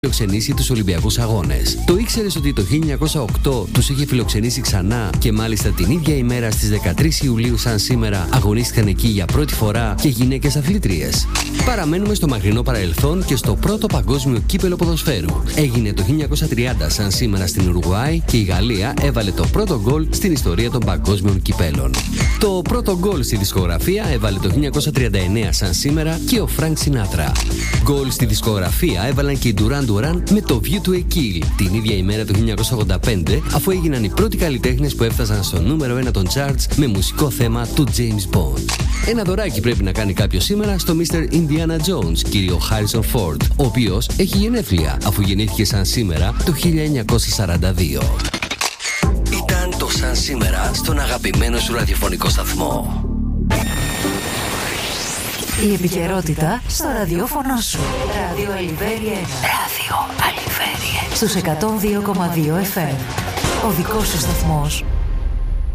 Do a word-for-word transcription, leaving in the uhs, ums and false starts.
φιλοξενήσει τους Ολυμπιακούς Αγώνες. Το ήξερες ότι το χίλια εννιακόσια οκτώ τους είχε φιλοξενήσει ξανά και μάλιστα την ίδια ημέρα στις δεκατρείς Ιουλίου σαν σήμερα αγωνίστηκαν εκεί για πρώτη φορά και γυναίκες αθλήτριες. Παραμένουμε στο μακρινό παρελθόν και στο πρώτο παγκόσμιο κύπελο ποδοσφαίρου. Έγινε το χίλια εννιακόσια τριάντα σαν σήμερα στην Ουρουγουάη και η Γαλλία έβαλε το πρώτο γκολ στην ιστορία των παγκόσμιων κυπέλων. Το πρώτο γκολ στη δισκογραφία έβαλε το χίλια εννιακόσια τριάντα εννέα σαν σήμερα και ο Φρανκ Σινάτρα. Γκολ στη δισκογραφία έβαλαν και οι Duran Duran με το View to a Kill την ίδια ημέρα του χίλια εννιακόσια ογδόντα πέντε, αφού έγιναν οι πρώτοι καλλιτέχνες που έφτασαν στο νούμερο ένα των charts με μουσικό θέμα του James Bond. Ένα δωράκι πρέπει να κάνει κάποιος σήμερα στο μίστερ Indiana Jones, κύριο Harrison Ford, ο οποίος έχει γενέθλια αφού γεννήθηκε σαν σήμερα το χίλια εννιακόσια σαράντα δύο. Ήταν το σαν σήμερα στον αγαπημένο σου ραδιοφωνικό σταθμό. Η επικαιρότητα στο ραδιόφωνο σου. Ράδιο Αλιβέρι ένα. Ράδιο Αλιβέρι ένα. Στους εκατόν δύο κόμμα δύο εφ εμ. Ο δικός σου σταθμός.